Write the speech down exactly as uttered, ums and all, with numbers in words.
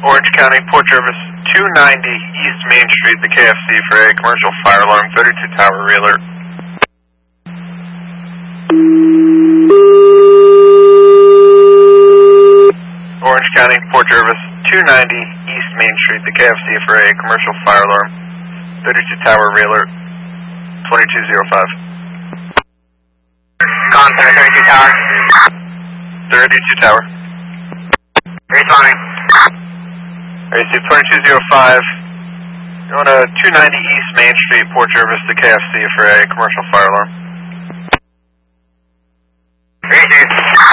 Orange County, Port Jervis, two ninety East Main Street, the K F C for a commercial fire alarm, thirty-two Tower Realer. Orange County, Port Jervis, two ninety East Main Street, the K F C for a commercial fire alarm, thirty-two Tower Realer, twenty-two oh five. Contact thirty-two Tower. thirty-two Tower. Responding. Alright, so twenty-two oh five. You're on a two ninety East Main Street, Port Jervis, the K F C for a commercial fire alarm. Three two.